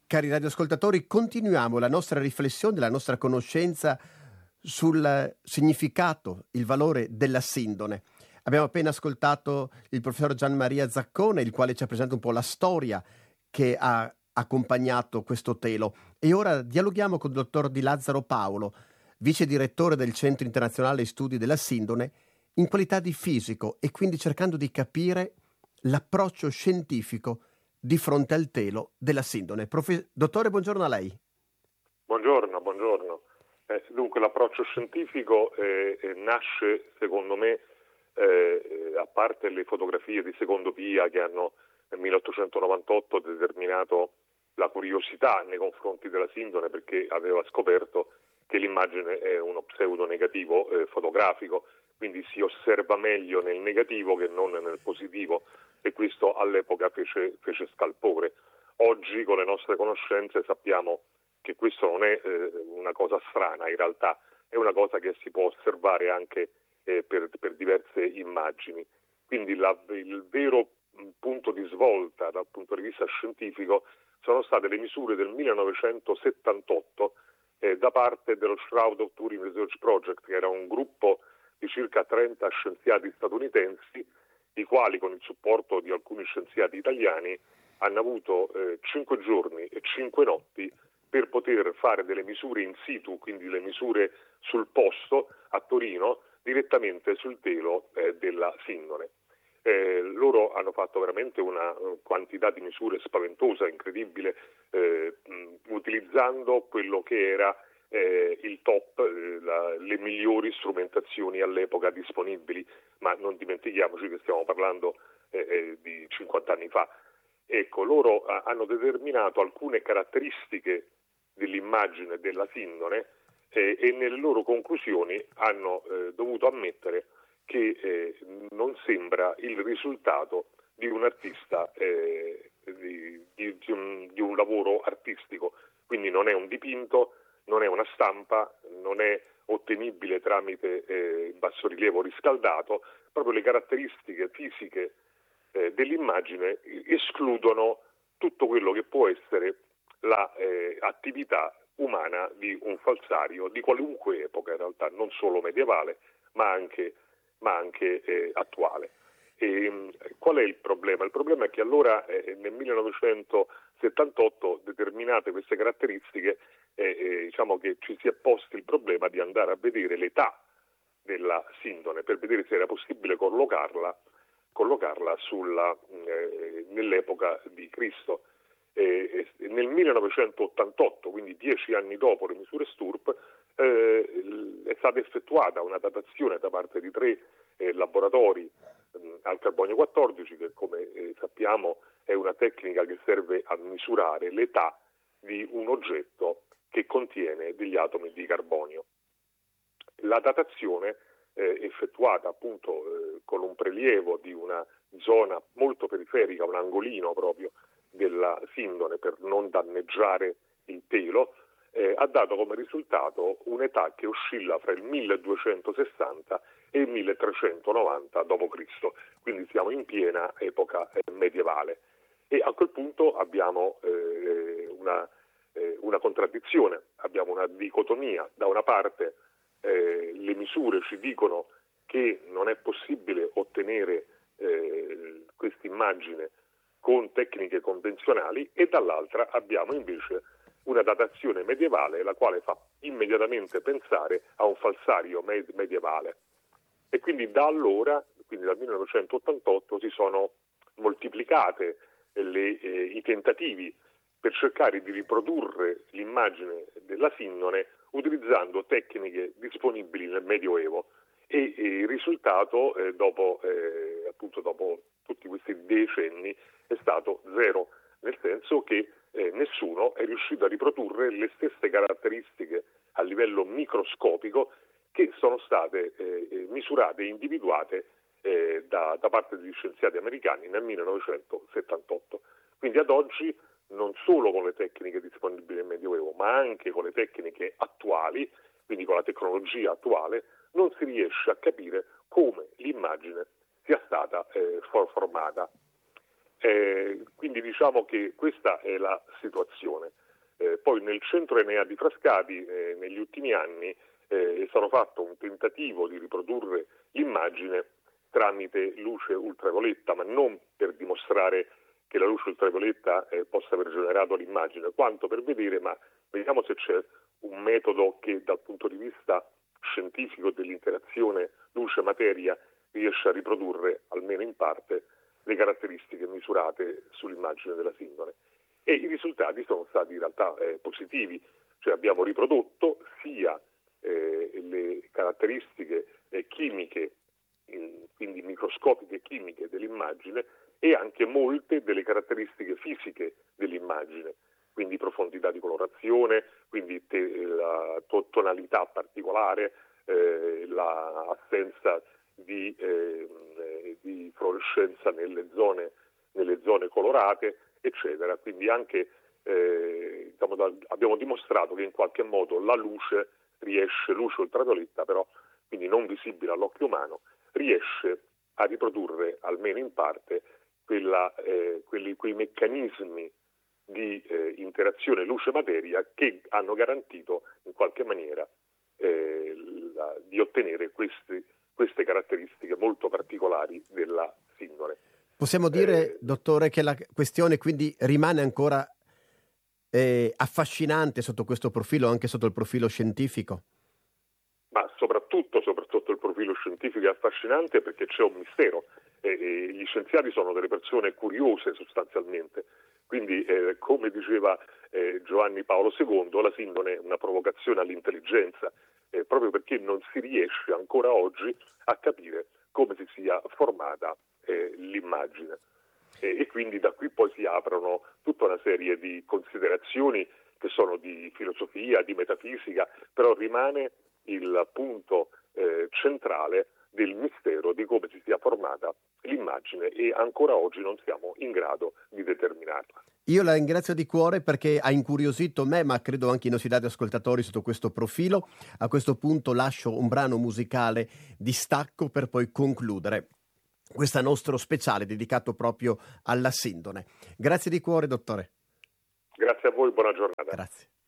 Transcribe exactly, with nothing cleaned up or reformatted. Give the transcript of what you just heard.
Cari radioascoltatori, continuiamo la nostra riflessione, la nostra conoscenza sul significato, il valore della sindone. Abbiamo appena ascoltato il professor Gian Maria Zaccone, il quale ci ha presentato un po' la storia che ha accompagnato questo telo. E ora dialoghiamo con il dottor Di Lazzaro Paolo, vice direttore del Centro Internazionale Studi della Sindone, in qualità di fisico e quindi cercando di capire l'approccio scientifico di fronte al telo della sindone. Profe... Dottore, buongiorno a lei. Buongiorno, buongiorno. Eh, dunque l'approccio scientifico eh, eh, nasce, secondo me, eh, a parte le fotografie di Secondo Pia che hanno nel milleottocentonovantotto determinato la curiosità nei confronti della sindone, perché aveva scoperto che l'immagine è uno pseudo negativo eh, fotografico, quindi si osserva meglio nel negativo che non nel positivo, e questo all'epoca fece, fece scalpore. Oggi con le nostre conoscenze sappiamo che questo non è eh, una cosa strana, in realtà è una cosa che si può osservare anche eh, per, per diverse immagini. Quindi la, il vero punto di svolta dal punto di vista scientifico sono state le misure del millenovecentosettantotto eh, da parte dello Shroud of Turin Research Project, che era un gruppo di circa trenta scienziati statunitensi, i quali con il supporto di alcuni scienziati italiani hanno avuto eh, cinque giorni e cinque notti per poter fare delle misure in situ, quindi le misure sul posto a Torino, direttamente sul telo eh, della sindone. Eh, loro hanno fatto veramente una quantità di misure spaventosa, incredibile, eh, mh, utilizzando quello che era eh, il top, eh, la, le migliori strumentazioni all'epoca disponibili, ma non dimentichiamoci che stiamo parlando eh, eh, di cinquanta anni fa. Ecco, loro a, hanno determinato alcune caratteristiche dell'immagine della sindone eh, e nelle loro conclusioni hanno eh, dovuto ammettere che eh, non sembra il risultato di un artista, eh, di, di, di, un, di un lavoro artistico, quindi non è un dipinto, non è una stampa, non è ottenibile tramite eh, bassorilievo riscaldato. Proprio le caratteristiche fisiche eh, dell'immagine escludono tutto quello che può essere la eh, attività umana di un falsario di qualunque epoca, in realtà non solo medievale ma anche ma anche eh, attuale. E, qual è il problema? Il problema è che allora eh, nel millenovecentosettantotto, determinate queste caratteristiche, eh, eh, diciamo che ci si è posti il problema di andare a vedere l'età della sindone per vedere se era possibile collocarla, collocarla sulla, eh, nell'epoca di Cristo. Eh, eh, nel millenovecentottantotto, quindi dieci anni dopo le misure Sturp, eh, è stata effettuata una datazione da parte di tre eh, laboratori eh, al carbonio quattordici, che come eh, sappiamo è una tecnica che serve a misurare l'età di un oggetto che contiene degli atomi di carbonio. La datazione eh, effettuata appunto eh, con un prelievo di una zona molto periferica, un angolino proprio della sindone per non danneggiare il telo, eh, ha dato come risultato un'età che oscilla fra il milleduecentosessanta e il milletrecentonovanta dopo Cristo, quindi siamo in piena epoca eh, medievale. E a quel punto abbiamo eh, una, eh, una contraddizione, abbiamo una dicotomia. Da una parte eh, le misure ci dicono che non è possibile ottenere eh, questa immagine con tecniche convenzionali, e dall'altra abbiamo invece una datazione medievale, la quale fa immediatamente pensare a un falsario med- medievale. E quindi da allora, quindi dal millenovecentottantotto, si sono moltiplicate le, eh, i tentativi per cercare di riprodurre l'immagine della sindone utilizzando tecniche disponibili nel Medioevo. E, e il risultato, eh, dopo, eh, appunto dopo tutti questi decenni, è stato zero, nel senso che eh, nessuno è riuscito a riprodurre le stesse caratteristiche a livello microscopico che sono state eh, misurate e individuate eh, da, da parte degli scienziati americani nel millenovecentosettantotto. Quindi ad oggi, non solo con le tecniche disponibili nel Medioevo, ma anche con le tecniche attuali, quindi con la tecnologia attuale, non si riesce a capire come l'immagine sia stata eh, formata. Eh, quindi diciamo che questa è la situazione. Eh, poi nel centro Enea di Frascati eh, negli ultimi anni eh, è stato fatto un tentativo di riprodurre l'immagine tramite luce ultravioletta, ma non per dimostrare che la luce ultravioletta eh, possa aver generato l'immagine, quanto per vedere, ma vediamo se c'è un metodo che dal punto di vista scientifico dell'interazione luce-materia riesce a riprodurre, almeno in parte, le caratteristiche misurate sull'immagine della sindone. E i risultati sono stati in realtà eh, positivi, cioè abbiamo riprodotto sia eh, le caratteristiche eh, chimiche, in, quindi microscopiche chimiche dell'immagine, e anche molte delle caratteristiche fisiche dell'immagine, quindi profondità di colorazione, quindi te, la to- tonalità particolare, eh, l'assenza di, eh, di fluorescenza nelle zone, nelle zone colorate, eccetera. Quindi anche eh, diciamo, da, abbiamo dimostrato che in qualche modo la luce riesce, luce ultravioletta però, quindi non visibile all'occhio umano, riesce a riprodurre almeno in parte quella, eh, quelli, quei meccanismi di eh, interazione luce-materia che hanno garantito in qualche maniera eh, la, di ottenere questi, queste caratteristiche molto particolari della sindone. Possiamo dire, eh, dottore, che la questione quindi rimane ancora eh, affascinante sotto questo profilo, anche sotto il profilo scientifico? Ma soprattutto, soprattutto il profilo scientifico è affascinante perché c'è un mistero. E, e gli scienziati sono delle persone curiose sostanzialmente. Quindi, eh, come diceva eh, Giovanni Paolo secondo, la sindone è una provocazione all'intelligenza, eh, proprio perché non si riesce ancora oggi a capire come si sia formata eh, l'immagine. E, e quindi da qui poi si aprono tutta una serie di considerazioni che sono di filosofia, di metafisica, però rimane il punto eh, centrale del mistero di come si sia formata l'immagine e ancora oggi non siamo in grado di determinarla. Io la ringrazio di cuore perché ha incuriosito me, ma credo anche i nostri ascoltatori sotto questo profilo. A questo punto lascio un brano musicale di stacco per poi concludere questo nostro speciale dedicato proprio alla sindone. Grazie di cuore, dottore. Grazie a voi, buona giornata. Grazie.